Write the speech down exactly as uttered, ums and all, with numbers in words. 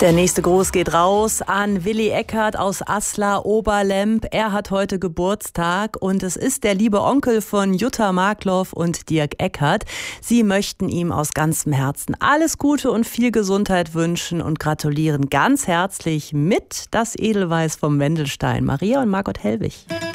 Der nächste Gruß geht raus an Willi Eckert aus Aslar Oberlemp. Er hat heute Geburtstag und es ist der liebe Onkel von Jutta Markloff und Dirk Eckert. Sie möchten ihm aus ganzem Herzen alles Gute und viel Gesundheit wünschen und gratulieren ganz herzlich mit das Edelweiß vom Wendelstein, Maria und Margot Hellwig.